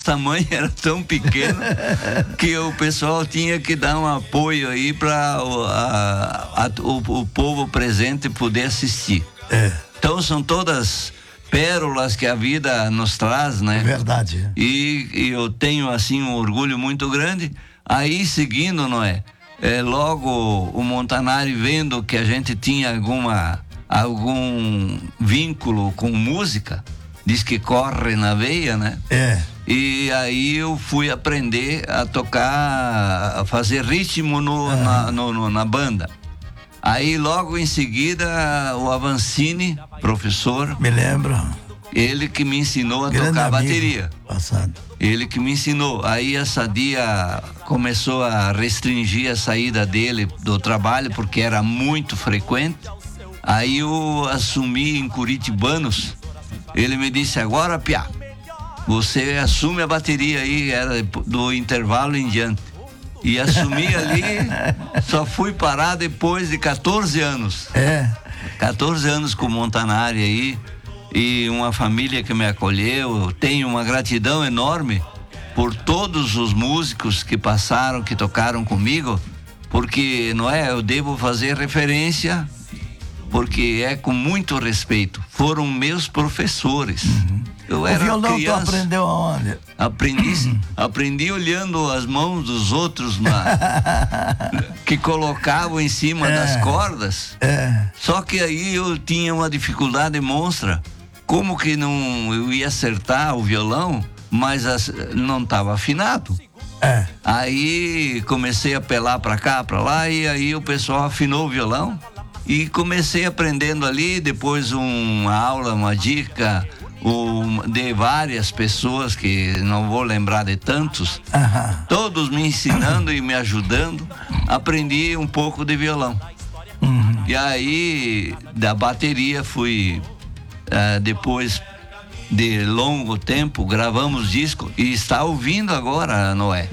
tamanho era tão pequeno que o pessoal tinha que dar um apoio aí para o povo presente poder assistir. Então são todas pérolas que a vida nos traz, né? Verdade. E eu tenho assim um orgulho muito grande. Aí seguindo, não é? Logo o Montanari, vendo que a gente tinha algum vínculo com música, diz que corre na veia, né? E aí eu fui aprender a tocar, a fazer ritmo na banda. Aí logo em seguida o Avancini, professor, me lembro, ele que me ensinou a grande tocar amigo, bateria. passado. Ele que me ensinou. Aí a Sadia começou a restringir a saída dele do trabalho porque era muito frequente. Aí eu assumi em Curitibanos. Ele me disse: agora, piá, você assume a bateria aí, era do intervalo em diante. E assumi ali, só fui parar depois de 14 anos. 14 anos com o Montanari aí, e uma família que me acolheu. Eu tenho uma gratidão enorme por todos os músicos que passaram, que tocaram comigo, porque, não é, eu devo fazer referência, porque é com muito respeito. Foram meus professores. Eu era o violão criança. Tu aprendeu aonde? Aprendi olhando as mãos dos outros que colocavam em cima das cordas. Só que aí eu tinha uma dificuldade monstra. Como que não eu ia acertar o violão, mas não estava afinado. Aí comecei a apelar para cá, para lá, e aí o pessoal afinou o violão. E comecei aprendendo ali, depois uma aula, uma dica, de várias pessoas, que não vou lembrar de tantos, todos me ensinando e me ajudando. Aprendi um pouco de violão. E aí, da bateria, fui, depois de longo tempo, gravamos disco, e está ouvindo agora, Noé.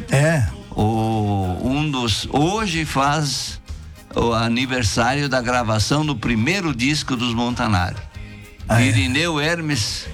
Hoje faz o aniversário da gravação do primeiro disco dos Montanari. Irineu Hermes,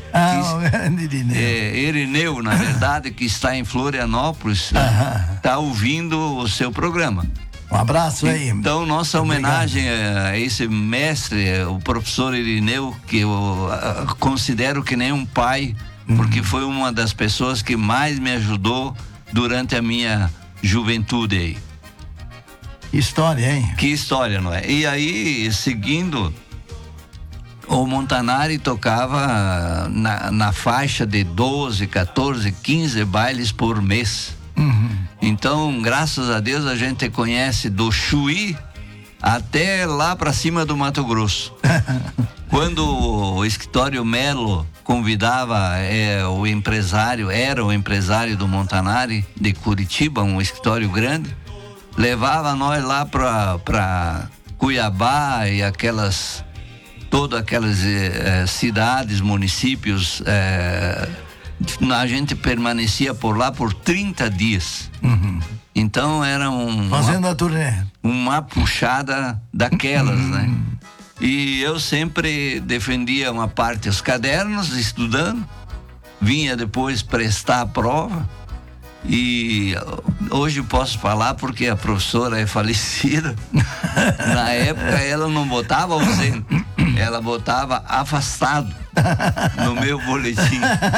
Irineu, na verdade, que está em Florianópolis, está ouvindo o seu programa. Um abraço aí. Então, nossa homenagem a esse mestre, o professor Irineu, que eu considero que nem um pai, porque foi uma das pessoas que mais me ajudou durante a minha juventude aí. Que história, hein? Que história, não é? E aí, seguindo, o Montanari tocava na faixa de 12, 14, 15 bailes por mês. Então, graças a Deus, a gente conhece do Chuí até lá para cima do Mato Grosso. Quando o escritório Melo convidava era o empresário do Montanari de Curitiba, um escritório grande, levava nós lá para Cuiabá e todas aquelas cidades, municípios. A gente permanecia por lá por 30 dias. Então era fazendo a turnê, uma puxada daquelas, né? E eu sempre defendia uma parte os cadernos, estudando, vinha depois prestar a prova. E hoje posso falar porque a professora é falecida. Na época ela não botava ausente, ela botava afastado no meu boletim.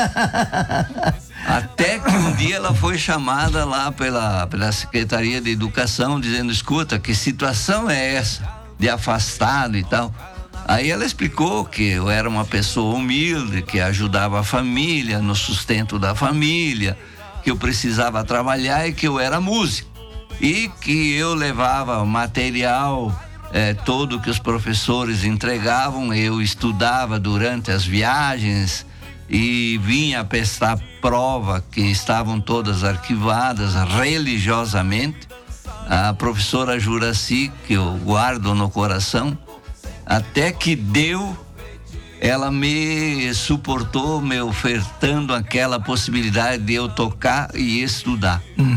Até que um dia ela foi chamada lá pela Secretaria de Educação, dizendo: escuta, que situação é essa de afastado e tal? Aí ela explicou que eu era uma pessoa humilde, que ajudava a família, no sustento da família, que eu precisava trabalhar e que eu era músico. E que eu levava material todo que os professores entregavam, eu estudava durante as viagens e vinha prestar prova, que estavam todas arquivadas religiosamente. A professora Juraci, que eu guardo no coração, até que ela me suportou, me ofertando aquela possibilidade de eu tocar e estudar.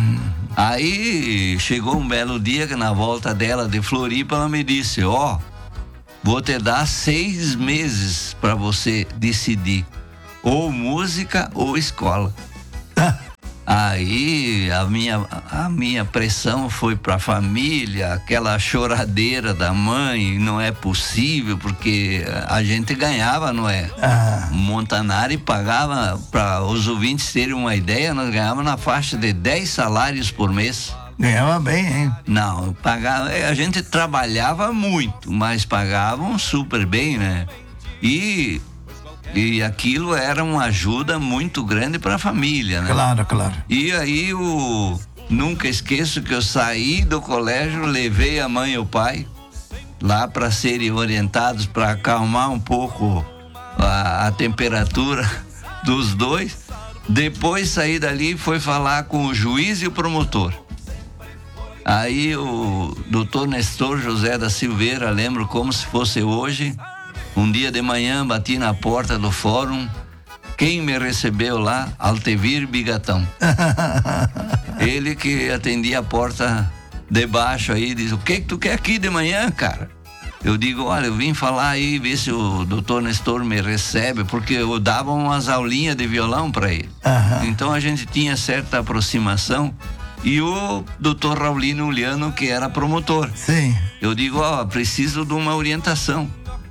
Aí chegou um belo dia que, na volta dela de Floripa, ela me disse: vou te dar 6 meses para você decidir, ou música ou escola. Aí a minha pressão foi para a família, aquela choradeira da mãe, não é possível, porque a gente ganhava, não é? Montanari pagava, para os ouvintes terem uma ideia, nós ganhávamos na faixa de 10 salários por mês. Ganhava bem, hein? Não, pagava, a gente trabalhava muito, mas pagavam super bem, né? E aquilo era uma ajuda muito grande para a família, né? Claro, claro. E aí nunca esqueço que eu saí do colégio, levei a mãe e o pai lá para serem orientados, para acalmar um pouco a temperatura dos dois. Depois saí dali e fui falar com o juiz e o promotor. Aí o doutor Nestor José da Silveira, lembro como se fosse hoje, um dia de manhã bati na porta do fórum. Quem me recebeu lá? Altevir Bigatão. Ele que atendia a porta de baixo aí, diz: o que tu quer aqui de manhã, cara? Eu digo: olha, eu vim falar aí, ver se o doutor Nestor me recebe, porque eu dava umas aulinhas de violão para ele. Então a gente tinha certa aproximação. E o doutor Raulino Uliano, que era promotor. Sim. Eu digo: preciso de uma orientação.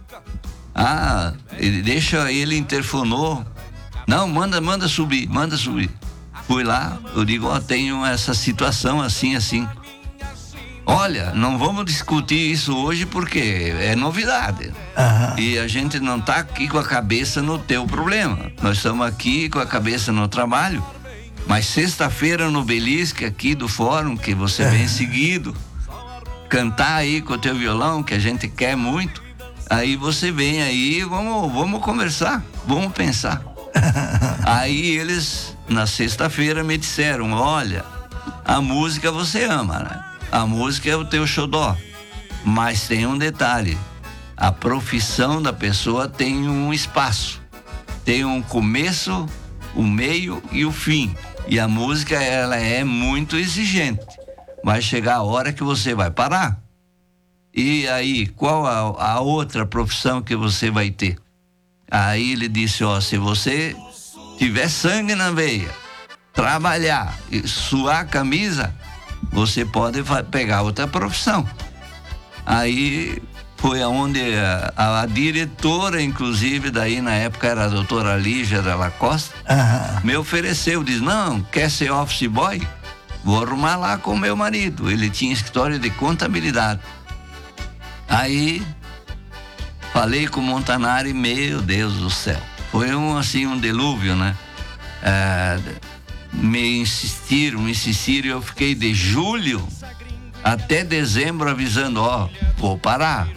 Ele interfonou. Não, manda subir. Fui lá, eu digo: tenho essa situação assim. Olha, não vamos discutir isso hoje porque é novidade. E a gente não tá aqui com a cabeça no teu problema. Nós estamos aqui com a cabeça no trabalho. Mas sexta-feira no Belisque, aqui do fórum, que você vem seguido, cantar aí com o teu violão, que a gente quer muito. Aí você vem aí, vamos conversar, vamos pensar. Aí eles, na sexta-feira, me disseram: olha, a música você ama, né? A música é o teu xodó. Mas tem um detalhe: a profissão da pessoa tem um espaço. Tem um começo, o meio e o fim. E a música, ela é muito exigente. Vai chegar a hora que você vai parar. E aí, qual a outra profissão que você vai ter? Aí ele disse: se você tiver sangue na veia, trabalhar e suar a camisa, você pode pegar outra profissão. Aí foi aonde a diretora, inclusive, daí na época era a doutora Lígia Della Costa, me ofereceu, diz: não, quer ser office boy? Vou arrumar lá com meu marido. Ele tinha escritório de contabilidade. Aí falei com o Montanari, meu Deus do céu, foi um dilúvio, né? Me insistiram, e eu fiquei de julho até dezembro avisando: vou parar,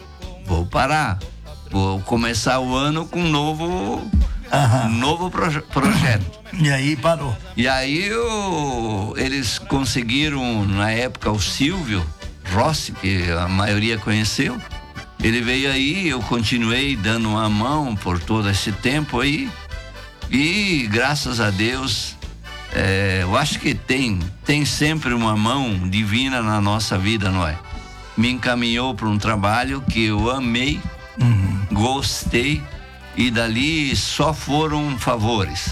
vou começar o ano com um novo projeto. E aí parou. E aí eles conseguiram, na época, o Silvio Rossi, que a maioria conheceu. Ele veio aí, eu continuei dando uma mão por todo esse tempo aí. E graças a Deus, eu acho que tem sempre uma mão divina na nossa vida, não é? Me encaminhou para um trabalho que eu amei, gostei, e dali só foram favores.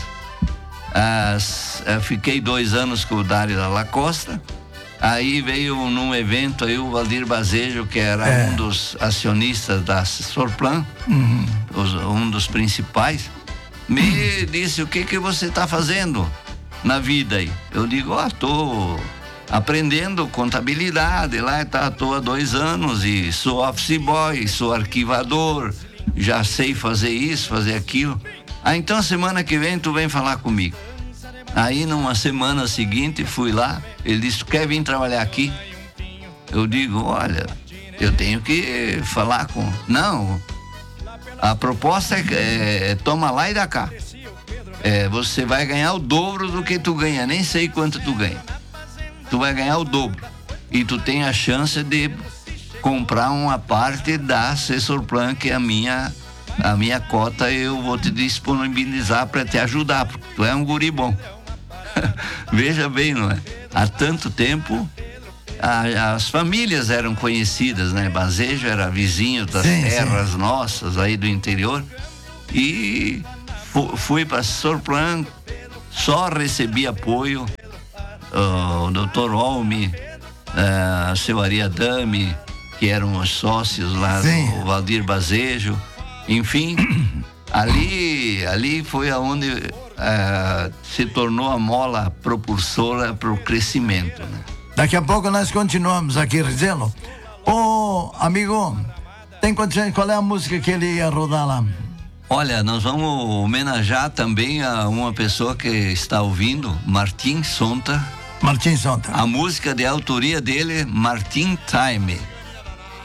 Fiquei 2 anos com o Dário Della Costa. Aí veio num evento aí o Valdir Bazejo, que era um dos acionistas da Sorplan, um dos principais, me disse: o que você está fazendo na vida aí? Eu digo: tô aprendendo contabilidade lá, tô há 2 anos e sou office boy, sou arquivador, já sei fazer isso, fazer aquilo. Então semana que vem tu vem falar comigo. Aí numa semana seguinte fui lá, ele disse: tu quer vir trabalhar aqui? Eu digo: olha, eu tenho que falar com... Não, a proposta é toma lá e dá cá. Você vai ganhar o dobro do que tu ganha, nem sei quanto tu ganha. Tu vai ganhar o dobro. E tu tem a chance de comprar uma parte da Sorplan, que é a minha cota, eu vou te disponibilizar para te ajudar, porque tu é um guri bom. Veja bem, não é? Há tanto tempo as famílias eram conhecidas, né? Bazejo era vizinho das terras nossas aí do interior, e fui para Sorplan, só recebi apoio. o Dr. Olmi, seu Ariadame, que eram os sócios lá do Valdir Bazejo, enfim, ali foi aonde se tornou a mola propulsora para o crescimento, né? Daqui a pouco nós continuamos aqui, Rizelo. Ô, amigo, tem condições? Qual é a música que ele ia rodar lá? Olha, nós vamos homenagear também a uma pessoa que está ouvindo, Martim Sonta. Martim Sonta. A música de autoria dele, Martin Time.